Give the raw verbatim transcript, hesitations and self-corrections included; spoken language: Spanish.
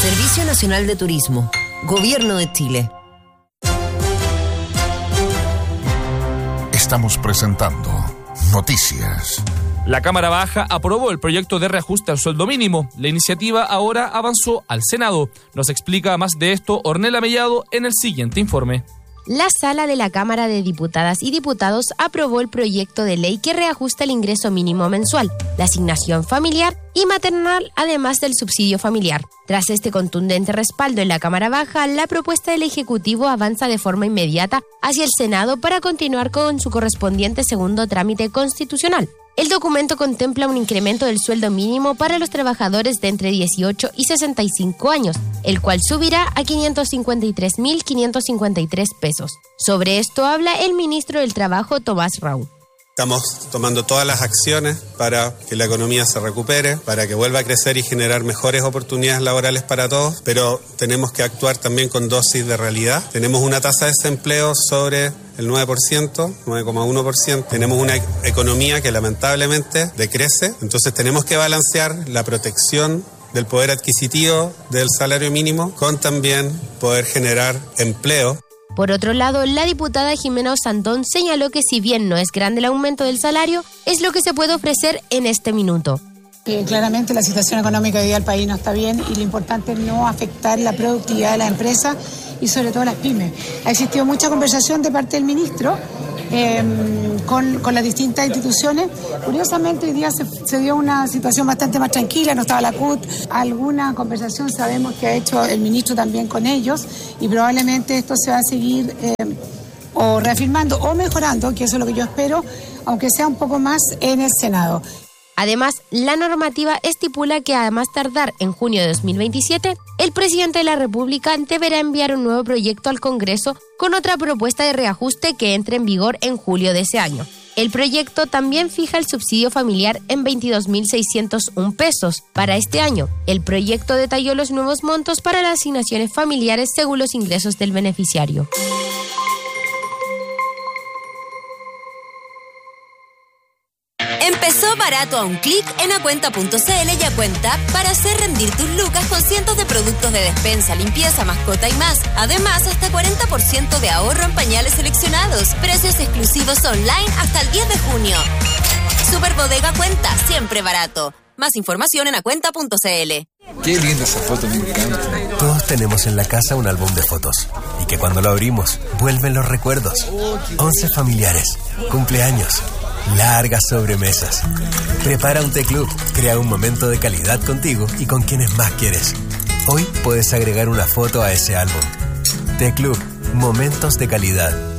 Servicio Nacional de Turismo. Gobierno de Chile. Estamos presentando Noticias. La Cámara Baja aprobó el proyecto de reajuste al sueldo mínimo. La iniciativa ahora avanzó al Senado. Nos explica más de esto Ornella Mellado en el siguiente informe. La Sala de la Cámara de Diputadas y Diputados aprobó el proyecto de ley que reajusta el ingreso mínimo mensual, la asignación familiar y maternal, además del subsidio familiar. Tras este contundente respaldo en la Cámara Baja, la propuesta del Ejecutivo avanza de forma inmediata hacia el Senado para continuar con su correspondiente segundo trámite constitucional. El documento contempla un incremento del sueldo mínimo para los trabajadores de entre dieciocho y sesenta y cinco años, el cual subirá a quinientos cincuenta y tres mil quinientos cincuenta y tres pesos. Sobre esto habla el ministro del Trabajo, Tomás Raúl. Estamos tomando todas las acciones para que la economía se recupere, para que vuelva a crecer y generar mejores oportunidades laborales para todos, pero tenemos que actuar también con dosis de realidad. Tenemos una tasa de desempleo sobre el nueve por ciento, nueve coma uno por ciento. Tenemos una economía que lamentablemente decrece, entonces tenemos que balancear la protección del poder adquisitivo del salario mínimo con también poder generar empleo. Por otro lado, la diputada Jimena Osandón señaló que si bien no es grande el aumento del salario, es lo que se puede ofrecer en este minuto. Eh, claramente la situación económica hoy día del país no está bien y lo importante es no afectar la productividad de las empresas y sobre todo las pymes. Ha existido mucha conversación de parte del ministro eh, con, con las distintas instituciones. Curiosamente hoy día se, se dio una situación bastante más tranquila, no estaba la C U T. Alguna conversación sabemos que ha hecho el ministro también con ellos y probablemente esto se va a seguir eh, o reafirmando o mejorando, que eso es lo que yo espero, aunque sea un poco más en el Senado. Además, la normativa estipula que a más tardar en junio de dos mil veintisiete, el presidente de la República deberá enviar un nuevo proyecto al Congreso con otra propuesta de reajuste que entre en vigor en julio de ese año. El proyecto también fija el subsidio familiar en veintidós mil seiscientos uno pesos para este año. El proyecto detalló los nuevos montos para las asignaciones familiares según los ingresos del beneficiario. Empezó barato a un clic en acuenta punto c l y Acuenta para hacer rendir tus lucas con cientos de productos de despensa, limpieza, mascota y más. Además, hasta cuarenta por ciento de ahorro en pañales seleccionados. Precios exclusivos online hasta el diez de junio. Super Bodega Cuenta, siempre barato. Más información en acuenta punto c l. Qué linda esa foto, me encanta. Todos tenemos en la casa un álbum de fotos y que cuando lo abrimos vuelven los recuerdos. Once familiares, cumpleaños, largas sobremesas. Prepara un té club, crea un momento de calidad contigo y con quienes más quieres. Hoy puedes agregar una foto a ese álbum. Té Club, momentos de calidad.